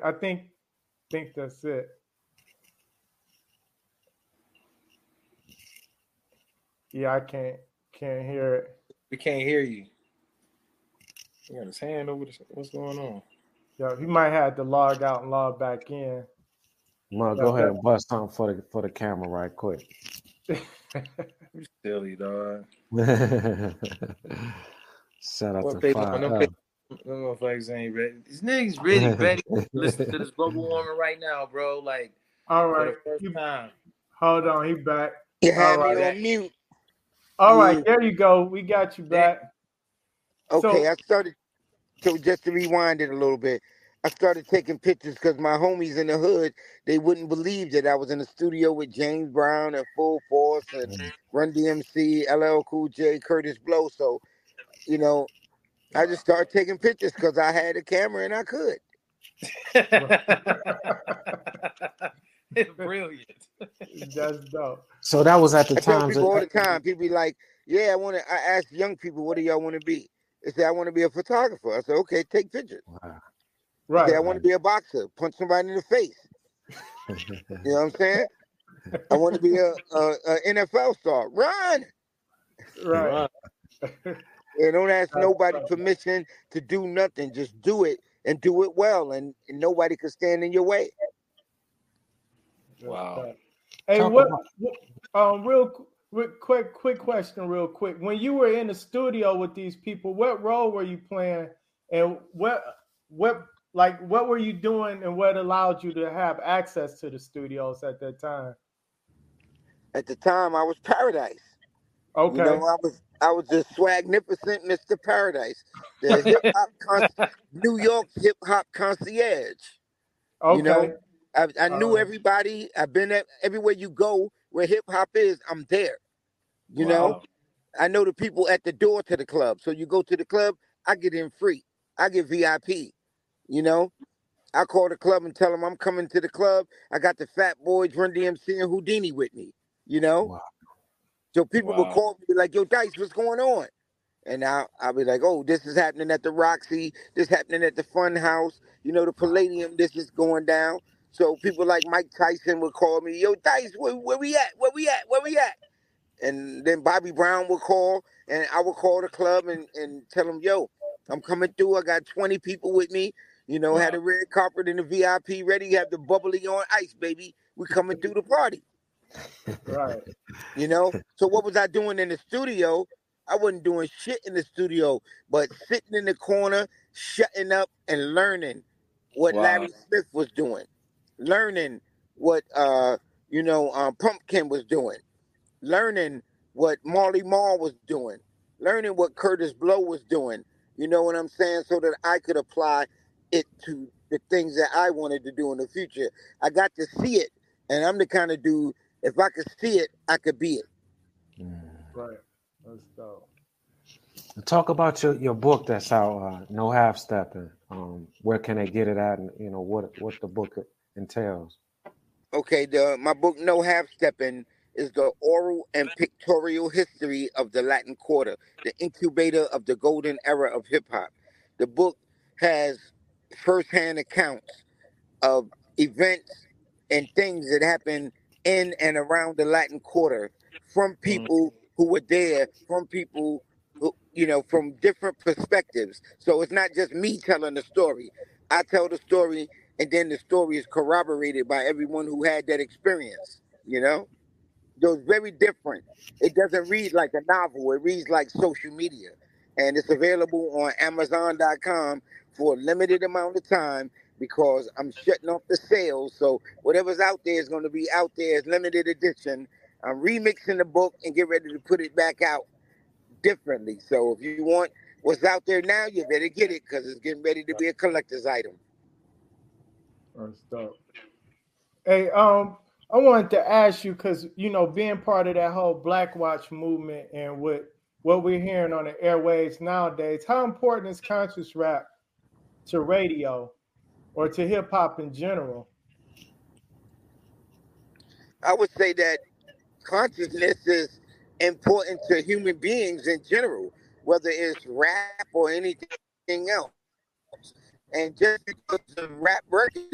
think that's it. Yeah, I can't hear it. We can't hear you. He got his hand over this. What's going on? Yeah, he might have to log out and log back in. Well, go ahead and bust something for the camera right quick. You silly dog. Shout out What to they Five. them motherfuckers ain't ready. These niggas really ready to listen to this global warming right now, bro. Like, all for right, the first time. Hold on, he back. You had All me right. on mute. All right, there you go. We got you back. Okay, I started. So just to rewind it a little bit, I started taking pictures because my homies in the hood, they wouldn't believe that I was in the studio with James Brown and Full Force and Run DMC, LL Cool J, Curtis Blow. So, you know, I just started taking pictures because I had a camera and I could. It's brilliant. That's dope. So that was at the I tell time. people all the time. People be like, "Yeah, I ask young people, what do y'all want to be?" They say, "I want to be a photographer." I say, "Okay, take pictures." Wow. Right. They say, "I want to be a boxer, punch somebody in the face." You know what I'm saying? I want to be a NFL star. Run. Right. And don't ask nobody permission to do nothing. Just do it and do it well, and nobody can stand in your way. Wow. Hey, real quick question, real quick. When you were in the studio with these people, what role were you playing, and what were you doing, and what allowed you to have access to the studios at that time? At the time, I was Paradise. Okay. You know, I was the swagnificent Mr. Paradise, the hip hop New York hip hop concierge. Okay. You know, I knew everybody. I've been everywhere you go where hip hop is. I'm there. You know, I know the people at the door to the club. So you go to the club, I get in free. I get VIP. You know, I call the club and tell them I'm coming to the club. I got the Fat Boys, Run DMC, and Houdini with me. You know, so people will call me like, "Yo, Dice, what's going on?" And I'll be like, "Oh, this is happening at the Roxy. This happening at the Fun House. You know, the Palladium. This is going down." So people like Mike Tyson would call me, "Yo, Dice, where we at? Where we at? Where we at?" And then Bobby Brown would call, and I would call the club and tell them, "Yo, I'm coming through. I got 20 people with me. You know, had the red carpet and the VIP ready. Have the bubbly on ice, baby. We coming through the party." Right. You know? So what was I doing in the studio? I wasn't doing shit in the studio, but sitting in the corner, shutting up and learning what Larry Smith was doing. Learning what Pumpkin was doing. Learning what Marley Marl was doing. Learning what Curtis Blow was doing. You know what I'm saying? So that I could apply it to the things that I wanted to do in the future. I got to see it, and I'm the kind of dude, if I could see it, I could be it. Right. Let's go. Talk about your book that's out, No Half Stepping. Where can they get it at, and you know what the book entails? Okay, my book No Half Stepping is the oral and pictorial history of the Latin Quarter, the incubator of the golden era of hip hop. The book has firsthand accounts of events and things that happened in and around the Latin Quarter from people who were there, from people who, from different perspectives. So it's not just me telling the story. I tell the story, and then the story is corroborated by everyone who had that experience, So it's very different. It doesn't read like a novel. It reads like social media. And it's available on Amazon.com for a limited amount of time because I'm shutting off the sales. So whatever's out there is going to be out there as limited edition. I'm remixing the book and get ready to put it back out differently. So if you want what's out there now, you better get it because it's getting ready to be a collector's item. That's dope. Hey, I wanted to ask you because being part of that whole Black Watch movement and what we're hearing on the airwaves nowadays, how important is conscious rap to radio or to hip hop in general? I would say that consciousness is important to human beings in general, whether it's rap or anything else. And just because the rap record